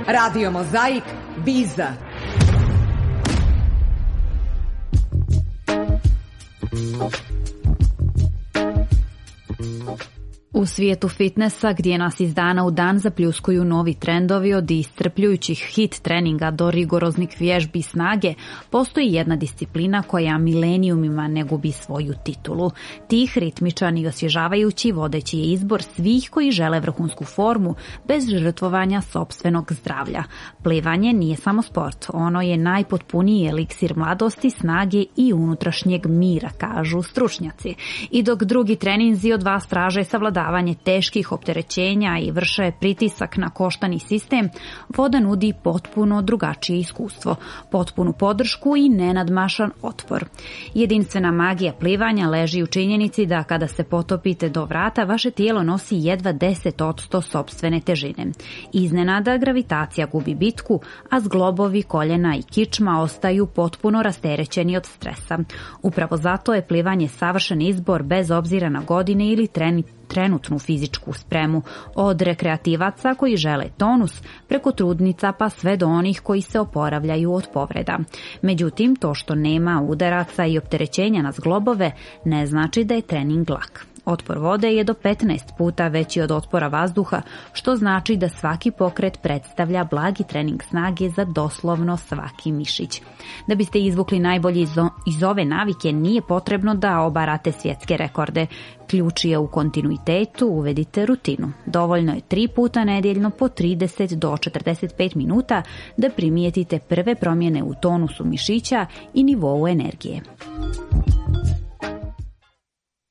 Radio Mozaik, Biza. U svijetu fitnessa, gdje nas iz dana u dan zapljuskuju novi trendovi od iscrpljujućih hit treninga do rigoroznih vježbi snage, postoji jedna disciplina koja milenijumima ne gubi svoju titulu. Tih ritmičan i osvježavajući vodeći je izbor svih koji žele vrhunsku formu bez žrtvovanja sopstvenog zdravlja. Plivanje nije samo sport, ono je najpotpuniji eliksir mladosti, snage i unutrašnjeg mira, kažu stručnjaci. I dok drugi treninzi od vas traže savladavanje teških opterećenja i vrše pritisak na koštani sistem, voda nudi potpuno drugačije iskustvo, potpunu podršku i nenadmašan otpor. Jedinstvena magija plivanja leži u činjenici da kada se potopite do vrata, vaše tijelo nosi jedva 10% sopstvene težine. Iznenada gravitacija gubi bitku, a zglobovi koljena i kičma ostaju potpuno rasterećeni od stresa. Upravo zato je plivanje savršen izbor bez obzira na godine ili trenutnu fizičku spremu, od rekreativaca koji žele tonus, preko trudnica pa sve do onih koji se oporavljaju od povreda. Međutim, to što nema udaraca i opterećenja na zglobove ne znači da je trening lak. Otpor vode je do 15 puta veći od otpora vazduha, što znači da svaki pokret predstavlja blagi trening snage za doslovno svaki mišić. Da biste izvukli najbolje iz ove navike, nije potrebno da obarate svjetske rekorde. Ključ je u kontinuitetu, uvedite rutinu. Dovoljno je 3 puta nedjeljno po 30 do 45 minuta da primijetite prve promjene u tonusu mišića i nivou energije.